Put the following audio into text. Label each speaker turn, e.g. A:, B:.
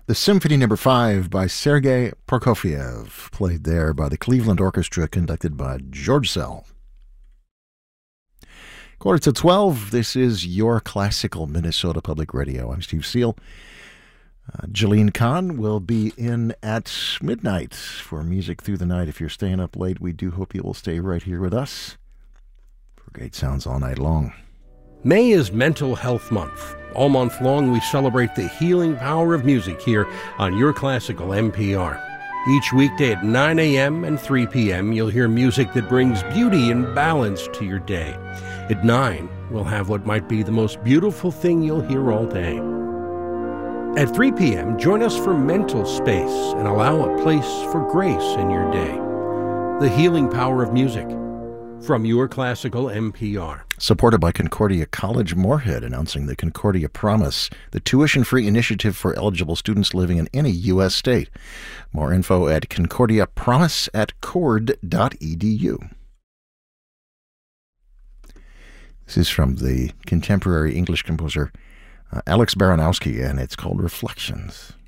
A: The Symphony No. 5 by Sergei Prokofiev, played there by the Cleveland Orchestra, conducted by George Szell. 11:45, this is Your Classical Minnesota Public Radio. I'm Steve Seal. Jolene Kahn will be in at midnight for Music Through the Night. If you're staying up late, we do hope you will stay right here with us for great sounds all night long.
B: May is Mental Health Month. All month long, we celebrate the healing power of music here on Your Classical NPR. Each weekday at 9 a.m. and 3 p.m., you'll hear music that brings beauty and balance to your day. At 9, we'll have what might be the most beautiful thing you'll hear all day. At 3 p.m., join us for Mental Space and allow a place for grace in your day. The healing power of music from Your Classical NPR.
A: Supported by Concordia College Moorhead, announcing the Concordia Promise, the tuition-free initiative for eligible students living in any U.S. state. More info at concordiapromise@cord.edu. This is from the contemporary English composer Alex Baranowski, and it's called Reflections.